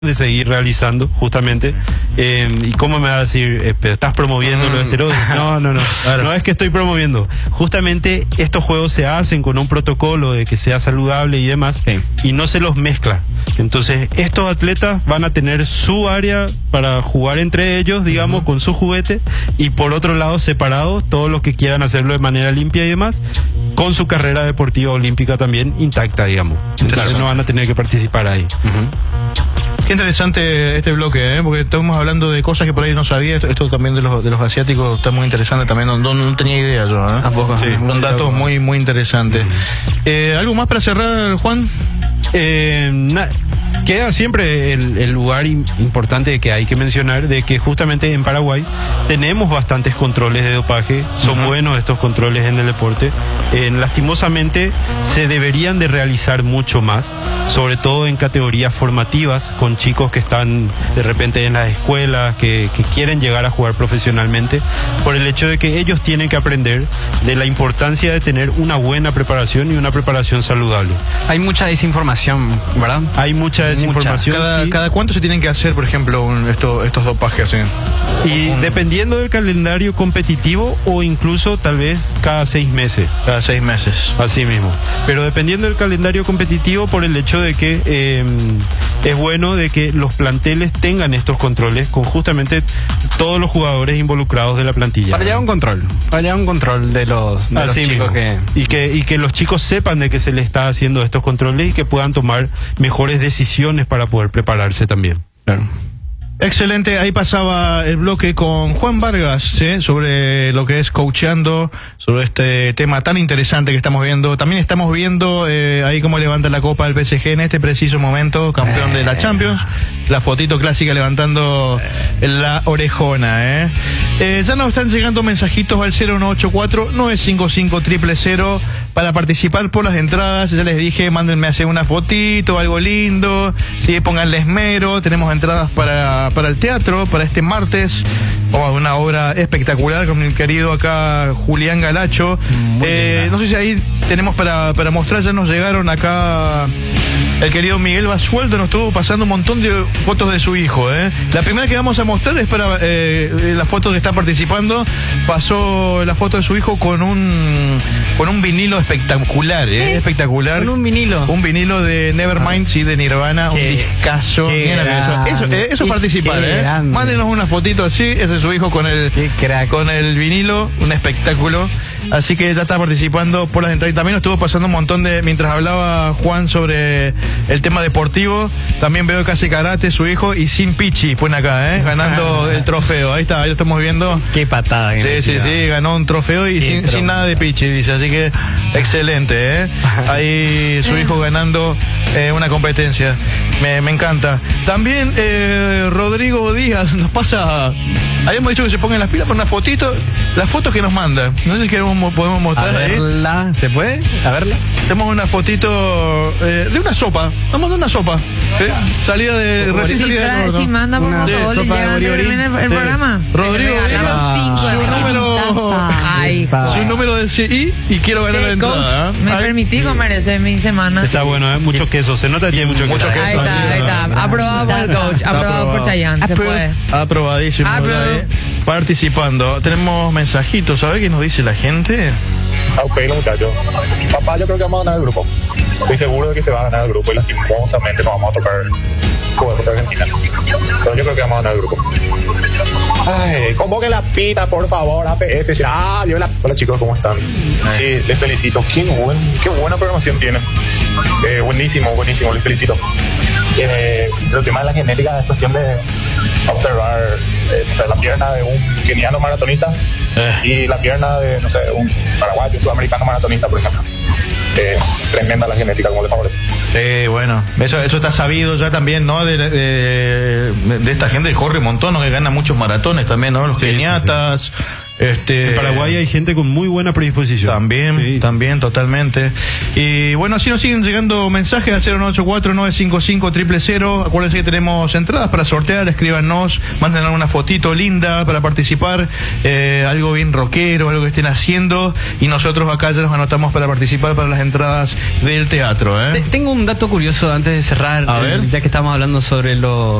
de seguir realizando, justamente. ¿Y cómo me va a decir, estás promoviendo los esteroides? No, claro. No es que estoy promoviendo. Justamente estos juegos se hacen con un protocolo de que sea saludable y demás, y no se los mezcla. Entonces, estos atletas van a tener su área para jugar entre ellos, digamos, con su juguete, y por otro lado, separados, todos los que quieran hacerlo de manera limpia y demás, con su carrera deportiva olímpica también intacta, digamos. Entonces no van a tener que participar ahí. Qué interesante este bloque, porque estamos hablando de cosas que por ahí no sabía. Esto también de los asiáticos está muy interesante también. No tenía idea yo, Tampoco. Sí, son datos muy interesantes. ¿Algo más para cerrar, Juan? Queda siempre el lugar importante que hay que mencionar, de que justamente en Paraguay tenemos bastantes controles de dopaje. Son buenos estos controles en el deporte. Lastimosamente se deberían de realizar mucho más, sobre todo en categorías formativas, con chicos que están de repente en las escuelas, que quieren llegar a jugar profesionalmente, por el hecho de que ellos tienen que aprender de la importancia de tener una buena preparación y una preparación saludable. Hay mucha desinformación, ¿verdad? Hay mucha desinformación. ¿Cada cuánto se tienen que hacer, por ejemplo, estos dopajes? ¿Sí? Y dependiendo del calendario competitivo, o incluso tal vez cada 6 meses. Cada 6 meses. Así mismo. Pero dependiendo del calendario competitivo, por el hecho de que es bueno de que los planteles tengan estos controles con justamente todos los jugadores involucrados de la plantilla. Para llevar un control de los chicos y que los chicos sepan de que se les está haciendo estos controles y que puedan tomar mejores decisiones para poder prepararse también. Claro. Excelente, ahí pasaba el bloque con Juan Vargas, ¿sí? Sobre lo que es coacheando, sobre este tema tan interesante que estamos viendo. También estamos viendo ahí cómo levanta la copa del PSG en este preciso momento, campeón de la Champions. La fotito clásica levantando la orejona, ya nos están llegando mensajitos al 0184-955-000 para participar por las entradas. Ya les dije, mándenme a hacer una fotito, algo lindo, ¿sí? Pónganle esmero. Tenemos entradas para el teatro, para este martes. Una obra espectacular con el querido acá Julián Galacho. No sé si ahí tenemos para mostrar. Ya nos llegaron acá. El querido Miguel Basualdo nos estuvo pasando un montón de fotos de su hijo, La primera que vamos a mostrar es para la foto que está participando. Pasó la foto de su hijo con un vinilo espectacular, espectacular. Con un vinilo. Un vinilo de Nevermind, sí, de Nirvana, un discazo. Eso es participar, Mándenos una fotito así, ese es su hijo con el vinilo, un espectáculo. Así que ya está participando por las entradas. También nos estuvo pasando un montón mientras hablaba Juan sobre el tema deportivo. También veo que hace karate su hijo y sin pichi, pone acá, ganando el trofeo. Ahí está, ahí lo estamos viendo. Qué patada. Sí, ganó un trofeo y sin nada de pichi, dice. Así que excelente, Ahí su hijo ganando una competencia. Me encanta. También Rodrigo Díaz nos pasa. Habíamos dicho que se pongan las pilas por una fotito. Las fotos que nos manda. No sé si podemos mostrar ahí. ¿Se puede? A verla. Tenemos una fotito de una sopa. Nos mandó una sopa. Salida de recién salida de si manda por motor, le llegan el programa. Rodrigo su número de CI y quiero ganar la entrada. Me permití comer ese mi semana. Está bueno, mucho queso. Se nota que hay mucho queso. Ahí está. Aprobado por el coach. Aprobado por Chayanne. Se puede. Aprobadísimo. Participando. Tenemos mensajitos. ¿Sabe qué nos dice la gente? Ok, los muchachos. Papá, yo creo que vamos a ganar el grupo. Estoy seguro de que se va a ganar el grupo y lastimosamente nos vamos a tocar contra Argentina. Pero yo creo que vamos a ganar el grupo. Ay, convoque la pita, por favor, APF. Hola chicos, ¿cómo están? Sí, les felicito. Qué buena programación tienen. Buenísimo, les felicito. El tema de la genética es cuestión de observar la pierna de un keniano maratonista y la pierna de, un paraguayo, sudamericano maratonista, por ejemplo. Tremenda la genética, como les favorece. Bueno, eso está sabido ya también, ¿no? De esta gente que corre un montón, ¿no? Que gana muchos maratones también, ¿no? Los keniatas. En Paraguay hay gente con muy buena predisposición. También, totalmente. Y bueno, así nos siguen llegando mensajes al 094-955-000. Acuérdense que tenemos entradas para sortear, escríbanos, manden una fotito linda para participar, algo bien rockero, algo que estén haciendo, y nosotros acá ya nos anotamos para participar para las entradas del teatro. Tengo un dato curioso antes de cerrar, A ver. ya que estamos hablando sobre los